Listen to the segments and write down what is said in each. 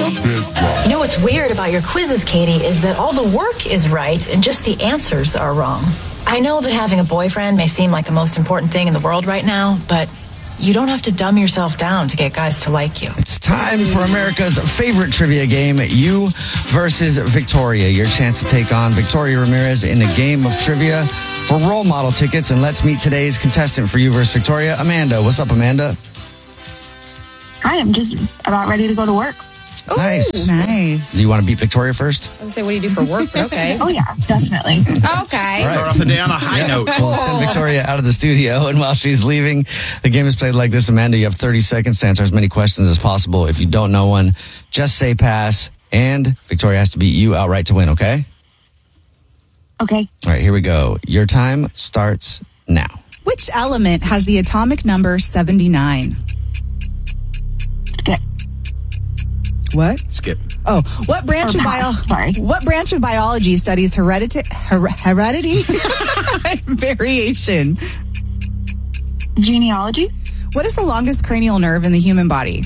You know what's weird about your quizzes, Katie, is that all the work is right and just the answers are wrong. I know that having a boyfriend may seem like the most important thing in the world right now, but you don't have to dumb yourself down to get guys to like you. It's time for America's favorite trivia game, You versus Victoria. Your chance to take on Victoria Ramirez in a game of trivia for role model tickets. And let's meet today's contestant for You versus Victoria, Amanda. What's up, Amanda? Hi, I'm just about ready to go to work. Ooh, Nice. Do you want to beat Victoria first? I was going to say, what do you do for work? But okay. Oh, yeah, definitely. Okay. Start off the day on a high note. We'll send Victoria out of the studio, and while she's leaving, the game is played like this. Amanda, you have 30 seconds to answer as many questions as possible. If you don't know one, just say pass, and Victoria has to beat you outright to win, okay? Okay. All right, here we go. Your time starts now. Which element has the atomic number 79? Skip. What? Skip. Oh, what branch Or of pass, sorry. What branch of biology studies heredity and variation? Genealogy. What is the longest cranial nerve in the human body?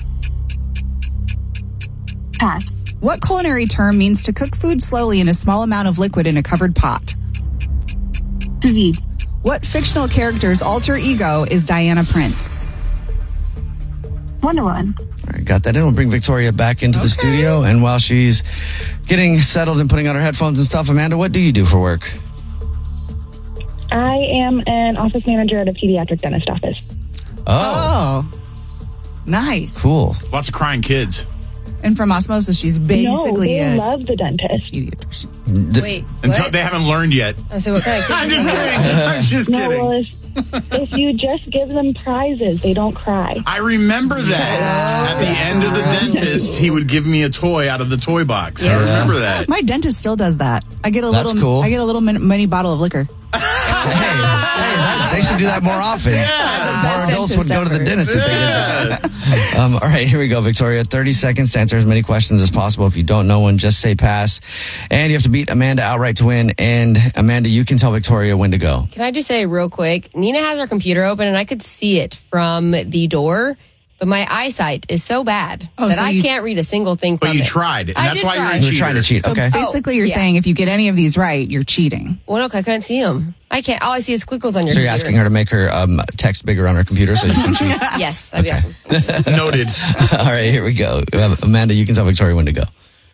Pass. What culinary term means to cook food slowly in a small amount of liquid in a covered pot? Disease. What fictional character's alter ego is Diana Prince? Wonder Woman. All right, got that in. We'll bring Victoria back into the studio, and while she's getting settled and putting on her headphones and stuff, Amanda, what do you do for work? I am an office manager at a pediatric dentist office. Oh, nice. Cool. Lots of crying kids. And from osmosis, she's basically they a love the dentist. pediatrician. Wait, Until what? they haven't learned yet. I said, what kind of kid? I'm just kidding. I'm just No, kidding. well, if you just give them prizes, they don't cry. I remember that. At the end of the dentist, he would give me a toy out of the toy box. I remember that. My dentist still does that. I get a That's little. cool. I get a little mini bottle of liquor. Hey, they should do that more often. More adults would go to the dentist if they did that. All right, here we go, Victoria. 30 seconds to answer as many questions as possible. If you don't know one, just say pass. And you have to beat Amanda outright to win. And Amanda, you can tell Victoria when to go. Can I just say real quick, Nina has her computer open and I could see it from the door, but my eyesight is so bad that so I you- can't read a single thing from But you it. tried, and I that's did why try. you're a You're cheater. trying to cheat. So Okay. basically, you're yeah. saying if you get any of these right, you're cheating. Well, look, I couldn't see them. I can't. All I see is squiggles on your So you're computer. asking her to make her text bigger on her computer so you can cheat. Yes, that'd be awesome. Noted. All right, here we go. Amanda, you can tell Victoria when to go.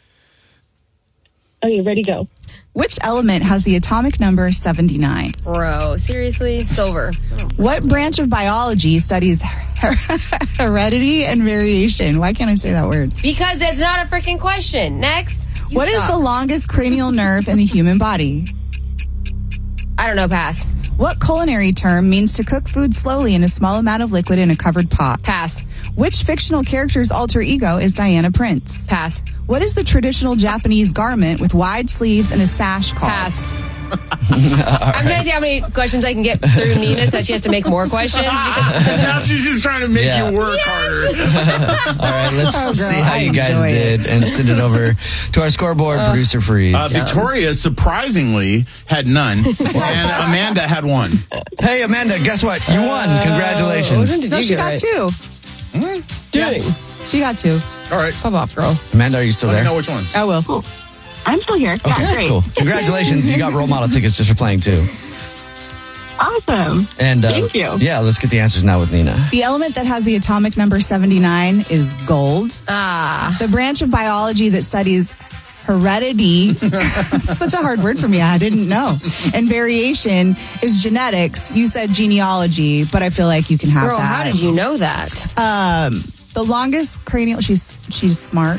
Okay, ready, go. Which element has the atomic number 79? Bro, seriously? Silver. What branch of biology studies heredity and variation? Why can't I say that word? Because it's not a freaking question. Next. You What is stop. the longest cranial nerve in the human body? I don't know, pass. What culinary term means to cook food slowly in a small amount of liquid in a covered pot? Pass. Which fictional character's alter ego is Diana Prince? Pass. What is the traditional Japanese garment with wide sleeves and a sash called? Pass. I'm trying to see how many questions I can get through Nina so she has to make more questions. Now she's just trying to make Yeah. you work harder. All right, let's Oh, girl, see how I you guys enjoy it. did and send it over to our scoreboard producer, Freed. Victoria, surprisingly, had none, and Amanda had one. Hey, Amanda, guess what? You won. Congratulations. No, she got two. Doing. She got two. All right. Pop off, girl. Amanda, are you still Let me there? know which ones. I will. I'm still here. Yeah, Okay, great. cool. Congratulations. You got role model tickets just for playing, too. Awesome. And Thank you. Yeah, let's get the answers now with Nina. The element that has the atomic number 79 is gold. Ah. The branch of biology that studies heredity, it's such a hard word for me, I didn't know, and variation is genetics. You said genealogy, but I feel like you can have Girl, that. how did you know that? The longest cranial, she's smart.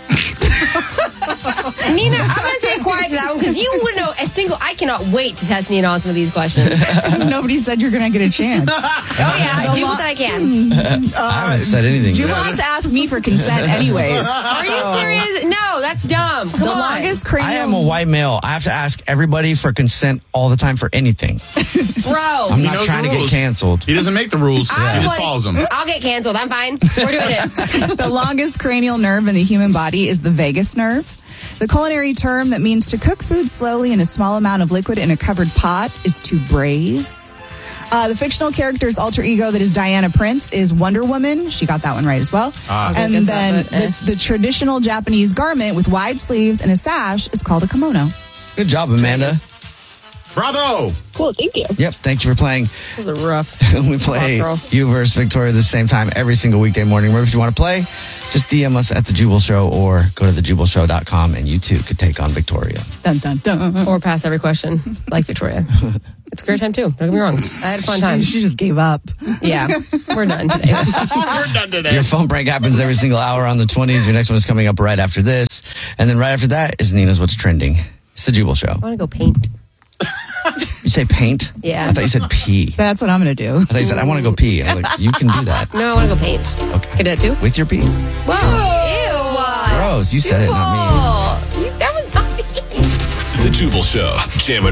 Nina, I'm going to say quiet to that one because you would know a single. I cannot wait to test Nina on some of these questions. Nobody said you're going to get a chance. Oh, yeah. Do what I can. I haven't said anything. Juma has to ask me for consent anyways. Are you serious? No, that's dumb. Come The on. longest cranial... I am a white male. I have to ask everybody for consent all the time for anything. Bro. I'm He not knows trying the to get rules. canceled. He doesn't make the rules. I He just would- follows them. I'll get canceled. I'm fine. We're doing it. The longest cranial nerve in the human body is the vagus nerve. The culinary term that means to cook food slowly in a small amount of liquid in a covered pot is to braise. The fictional character's alter ego that is Diana Prince is Wonder Woman. She got that one right as well. And then the traditional Japanese garment with wide sleeves and a sash is called a kimono. Good job, Amanda. Bravo! Cool, thank you. Yep, thank you for playing. Those are rough. We play you versus Victoria the same time every single weekday morning. Remember, if you want to play, just DM us at The Jubal Show or go to thejubalshow.com and you too could take on Victoria. Dun, dun, dun. Or pass every question like Victoria. It's a great time too. Don't get me wrong. I had a fun time. She just gave up. Yeah, we're done today. We're done today. Your phone break happens every single hour on the 20s. Your next one is coming up right after this. And then right after that is Nina's What's Trending. It's The Jubal Show. I want to go paint. You say paint? Yeah. I thought you said pee. That's what I'm going to do. I thought you said, I want to go pee. I was like, you can do that. No, I want to go paint. Okay. Can I do that too? With your pee? Whoa. Ew. Gross. You said it, not me. That was not me. The Jubal Show. Jam